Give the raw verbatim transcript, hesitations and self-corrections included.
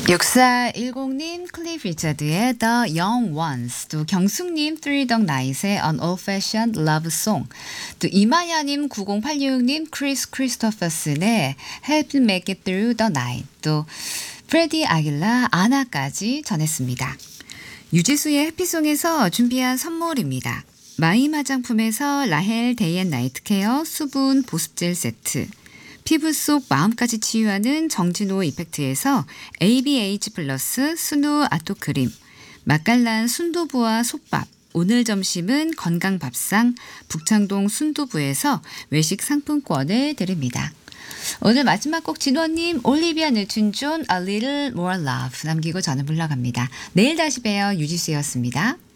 육사일공님 클리프 리차드의 The Young Ones, 또 경숙님 Three Dog Night의 An Old Fashioned Love Song, 또 이마야님 구공팔육님 크리스 크리스토퍼슨의 Help Me Make It Through the Night, 또 프레디 아길라 아나까지 전했습니다. 유지수의 해피송에서 준비한 선물입니다. 마임 화장품에서 라헬 데이앤나이트 케어 수분 보습젤 세트, 피부 속 마음까지 치유하는 정진호 이펙트에서 에이비에이치 플러스 순우 아토크림, 맛깔난 순두부와 솥밥, 오늘 점심은 건강밥상 북창동 순두부에서 외식 상품권을 드립니다. 오늘 마지막 곡 진원님 올리비아 뉴튼 존 A Little More Love 남기고 저는 물러갑니다. 내일 다시 봬요. 유지수였습니다.